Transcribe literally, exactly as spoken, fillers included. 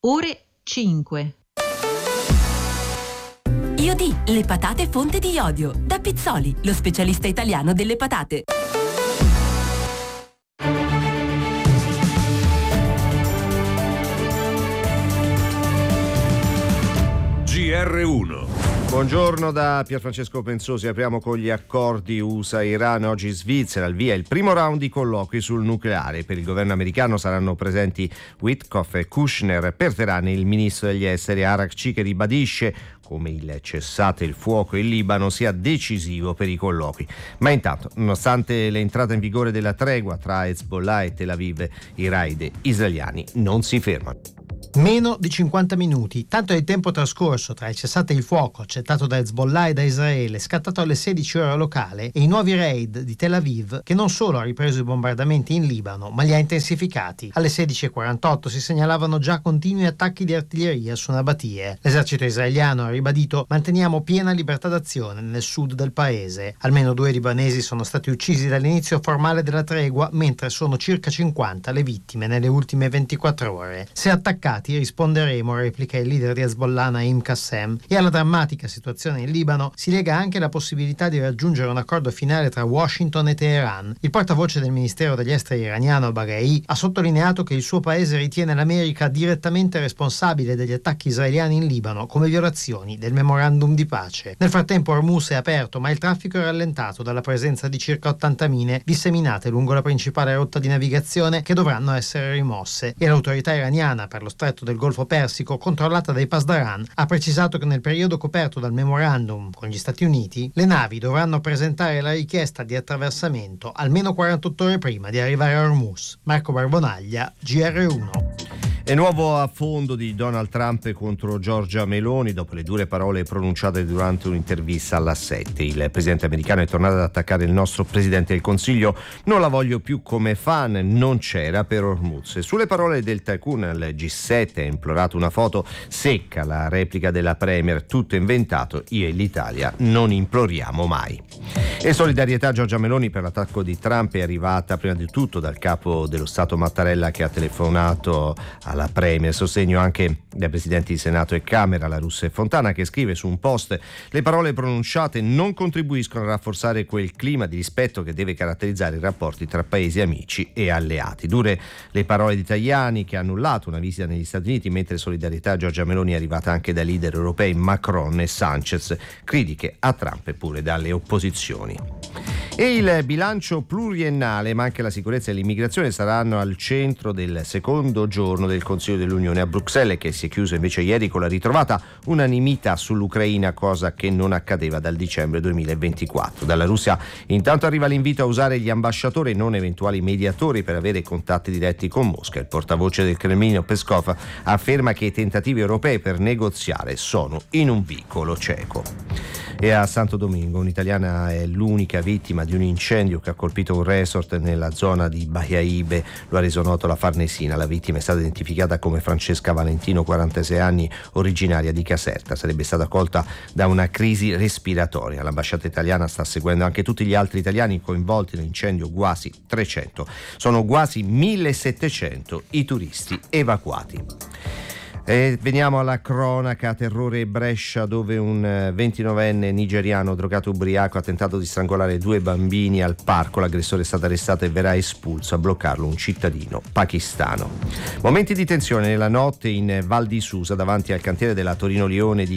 ore cinque. Iodì, le patate fonte di iodio. Da Pizzoli, lo specialista italiano delle patate. G R uno. Buongiorno da Pierfrancesco Pensosi. Apriamo con gli accordi U S A-Iran. Oggi in Svizzera al via il primo round di colloqui sul nucleare. Per il governo americano saranno presenti Witkoff e Kushner. Per Teheran il ministro degli esteri Arakci, che ribadisce come il cessate il fuoco in Libano sia decisivo per i colloqui. Ma intanto, nonostante l'entrata in vigore della tregua tra Hezbollah e Tel Aviv, i raid israeliani non si fermano. Meno di cinquanta minuti, tanto è il tempo trascorso tra il cessate il fuoco accettato da Hezbollah e da Israele, scattato alle sedici ore locale, e i nuovi raid di Tel Aviv, che non solo ha ripreso i bombardamenti in Libano, ma li ha intensificati. Alle sedici e quarantotto si segnalavano già continui attacchi di artiglieria su Nabatie. L'esercito israeliano ha ribadito: manteniamo piena libertà d'azione nel sud del paese. Almeno due libanesi sono stati uccisi dall'inizio formale della tregua, mentre sono circa cinquanta le vittime nelle ultime ventiquattro ore. Se attaccati risponderemo, replica il leader di Hezbollah Naim Qassem. E alla drammatica situazione in Libano si lega anche la possibilità di raggiungere un accordo finale tra Washington e Teheran. Il portavoce del Ministero degli Esteri iraniano Baghei ha sottolineato che il suo paese ritiene l'America direttamente responsabile degli attacchi israeliani in Libano come violazioni del memorandum di pace. Nel frattempo Hormuz è aperto, ma il traffico è rallentato dalla presenza di circa ottanta mine disseminate lungo la principale rotta di navigazione, che dovranno essere rimosse, e l'autorità iraniana per lo stretto del Golfo Persico, controllata dai Pasdaran, ha precisato che nel periodo coperto dal memorandum con gli Stati Uniti le navi dovranno presentare la richiesta di attraversamento almeno quarantotto ore prima di arrivare a Hormuz. Marco Barbonaglia, G R uno. E nuovo affondo di Donald Trump contro Giorgia Meloni dopo le dure parole pronunciate durante un'intervista alla sette. Il presidente americano è tornato ad attaccare il nostro presidente del Consiglio. Non la voglio più come fan, non c'era per Hormuz. E sulle parole del tycoon al G sette ha implorato una foto secca, la replica della premier: tutto inventato, io e l'Italia non imploriamo mai. E solidarietà a Giorgia Meloni per l'attacco di Trump è arrivata prima di tutto dal capo dello Stato Mattarella, che ha telefonato alla premier. Sostegno anche dai presidenti di Senato e Camera, La Russa e Fontana, che scrive su un post: le parole pronunciate non contribuiscono a rafforzare quel clima di rispetto che deve caratterizzare i rapporti tra paesi amici e alleati. Dure le parole di Tajani, che ha annullato una visita negli Stati Uniti, mentre solidarietà a Giorgia Meloni è arrivata anche dai leader europei Macron e Sanchez, critiche a Trump pure dalle opposizioni. E il bilancio pluriennale, ma anche la sicurezza e l'immigrazione saranno al centro del secondo giorno del Consiglio dell'Unione a Bruxelles, che si è chiuso invece ieri con la ritrovata unanimità sull'Ucraina, cosa che non accadeva dal dicembre duemilaventiquattro. Dalla Russia intanto arriva l'invito a usare gli ambasciatori e non eventuali mediatori per avere contatti diretti con Mosca. Il portavoce del Cremlino Peskov afferma che i tentativi europei per negoziare sono in un vicolo cieco. E a Santo Domingo un'italiana è l'unica vittima di un incendio che ha colpito un resort nella zona di Bahia Ibe. Lo ha reso noto la Farnesina. La vittima è stata identificata come Francesca Valentino, quarantasei anni, originaria di Caserta. Sarebbe stata colta da una crisi respiratoria. L'ambasciata italiana sta seguendo anche tutti gli altri italiani coinvolti nell'incendio, quasi trecento. Sono quasi millesettecento i turisti evacuati. E veniamo alla cronaca. Terrore Brescia, dove un ventinovenne nigeriano drogato ubriaco ha tentato di strangolare due bambini al parco. L'aggressore è stato arrestato e verrà espulso. A bloccarlo un cittadino pakistano. Momenti di tensione nella notte in Val di Susa davanti al cantiere della Torino Lione di